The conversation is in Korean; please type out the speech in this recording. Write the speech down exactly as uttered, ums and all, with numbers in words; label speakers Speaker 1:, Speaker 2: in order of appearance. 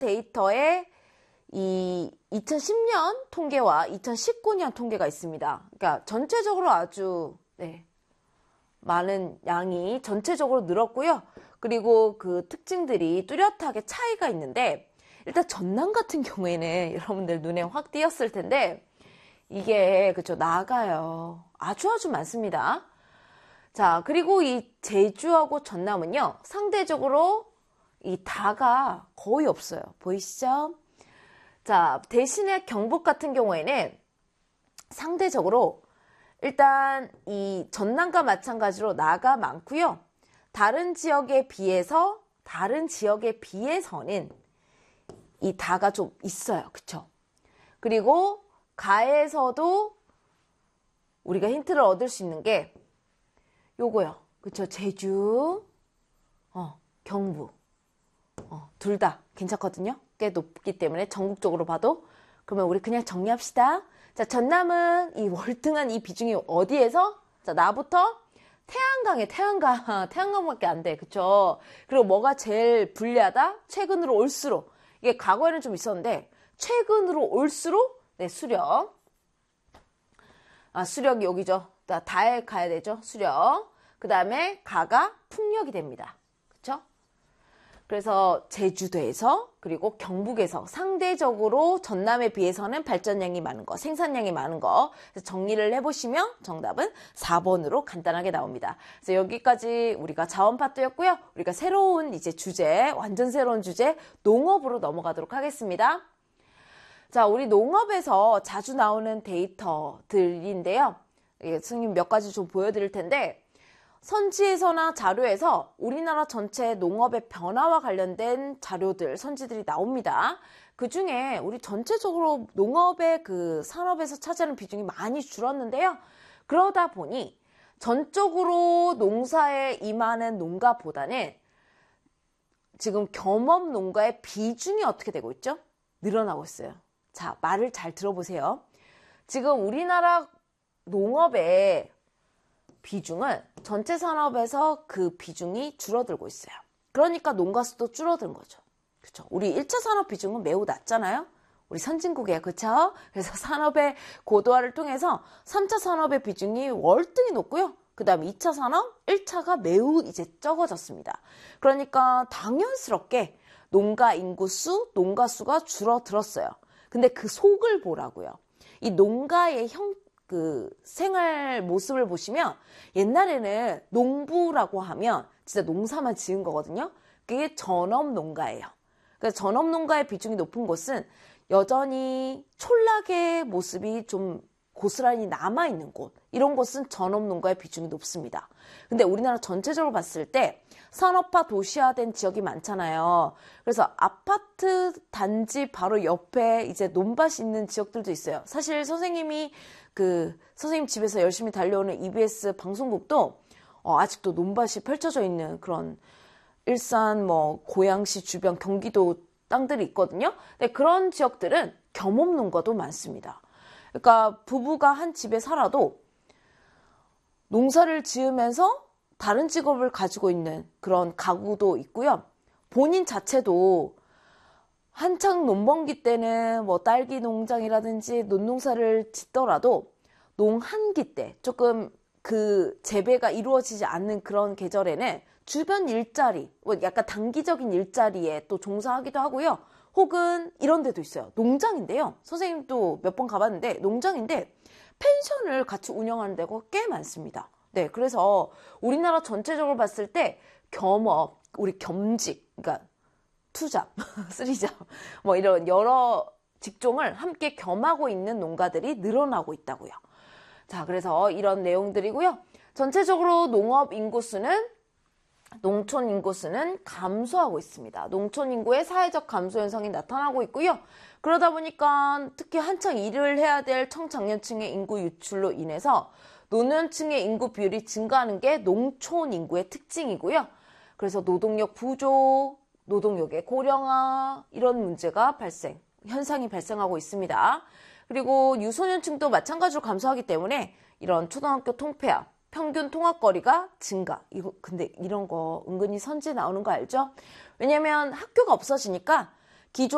Speaker 1: 데이터에 이 이천십 년 통계와 이천십구 년 통계가 있습니다. 그러니까 전체적으로 아주 네, 많은 양이 전체적으로 늘었고요. 그리고 그 특징들이 뚜렷하게 차이가 있는데 일단 전남 같은 경우에는 여러분들 눈에 확 띄었을 텐데 이게 그쵸 나가요. 아주 아주 많습니다. 자, 그리고 이 제주하고 전남은요 상대적으로 이 다가 거의 없어요. 보이시죠? 자, 대신에 경북 같은 경우에는 상대적으로 일단 이 전남과 마찬가지로 나가 많고요. 다른 지역에 비해서 다른 지역에 비해서는 이 다가 좀 있어요. 그쵸? 그리고 가에서도 우리가 힌트를 얻을 수 있는 게 요거요. 그쵸? 제주, 어, 경북. 어, 둘 다 괜찮거든요. 꽤 높기 때문에 전국적으로 봐도. 그러면 우리 그냥 정리합시다. 자, 전남은 이 월등한 이 비중이 어디에서? 자, 나부터 태양강에 태양강, 태양강밖에 안 돼. 그쵸? 그리고 뭐가 제일 불리하다? 최근으로 올수록. 이게 과거에는 좀 있었는데 최근으로 올수록 네, 수력. 아, 수력이 여기죠. 다에 가야 되죠. 수력. 그 다음에 가가 풍력이 됩니다. 그쵸? 그래서 제주도에서 그리고 경북에서 상대적으로 전남에 비해서는 발전량이 많은 거, 생산량이 많은 거 정리를 해보시면 정답은 사 번으로 간단하게 나옵니다. 그래서 여기까지 우리가 자원 파트였고요. 우리가 새로운 이제 주제, 완전 새로운 주제 농업으로 넘어가도록 하겠습니다. 자, 우리 농업에서 자주 나오는 데이터들인데요. 선생님 몇 가지 좀 보여드릴 텐데 선지에서나 자료에서 우리나라 전체 농업의 변화와 관련된 자료들, 선지들이 나옵니다. 그 중에 우리 전체적으로 농업의 그 산업에서 차지하는 비중이 많이 줄었는데요. 그러다 보니 전적으로 농사에 임하는 농가보다는 지금 겸업 농가의 비중이 어떻게 되고 있죠? 늘어나고 있어요. 자, 말을 잘 들어보세요. 지금 우리나라 농업의 비중은 전체 산업에서 그 비중이 줄어들고 있어요. 그러니까 농가 수도 줄어든 거죠. 그렇죠? 우리 일 차 산업 비중은 매우 낮잖아요. 우리 선진국이에요. 그렇죠? 그래서 산업의 고도화를 통해서 삼 차 산업의 비중이 월등히 높고요. 그 다음에 이 차 산업, 일 차가 매우 이제 적어졌습니다. 그러니까 당연스럽게 농가 인구수, 농가 수가 줄어들었어요. 근데 그 속을 보라고요. 이 농가의 형 그 생활 모습을 보시면 옛날에는 농부라고 하면 진짜 농사만 지은 거거든요. 그게 전업 농가예요. 그래서 전업 농가의 비중이 높은 곳은 여전히 촌락의 모습이 좀 고스란히 남아있는 곳, 이런 곳은 전업 농가의 비중이 높습니다. 근데 우리나라 전체적으로 봤을 때 산업화 도시화된 지역이 많잖아요. 그래서 아파트 단지 바로 옆에 이제 논밭이 있는 지역들도 있어요. 사실 선생님이 그 선생님 집에서 열심히 달려오는 이비에스 방송국도 어, 아직도 논밭이 펼쳐져 있는 그런 일산, 뭐 고양시 주변 경기도 땅들이 있거든요. 근데 그런 지역들은 겸업 농가도 많습니다. 그러니까 부부가 한 집에 살아도 농사를 지으면서 다른 직업을 가지고 있는 그런 가구도 있고요. 본인 자체도 한창 논번기 때는 뭐 딸기 농장이라든지 논농사를 짓더라도 농한기 때 조금 그 재배가 이루어지지 않는 그런 계절에는 주변 일자리, 뭐 약간 단기적인 일자리에 또 종사하기도 하고요. 혹은 이런 데도 있어요. 농장인데요. 선생님도 몇 번 가봤는데 농장인데 펜션을 같이 운영하는 데가 꽤 많습니다. 네, 그래서 우리나라 전체적으로 봤을 때 겸업, 우리 겸직, 그러니까 투잡, 쓰리잡, 뭐 이런 여러 직종을 함께 겸하고 있는 농가들이 늘어나고 있다고요. 자, 그래서 이런 내용들이고요. 전체적으로 농업 인구수는 농촌 인구수는 감소하고 있습니다. 농촌 인구의 사회적 감소 현상이 나타나고 있고요. 그러다 보니까 특히 한창 일을 해야 될 청장년층의 인구 유출로 인해서 노년층의 인구 비율이 증가하는 게 농촌 인구의 특징이고요. 그래서 노동력 부족, 노동력의 고령화 이런 문제가 발생, 현상이 발생하고 있습니다. 그리고 유소년층도 마찬가지로 감소하기 때문에 이런 초등학교 통폐합, 평균 통학거리가 증가. 이거 근데 이런 거 은근히 선지에 나오는 거 알죠? 왜냐면 학교가 없어지니까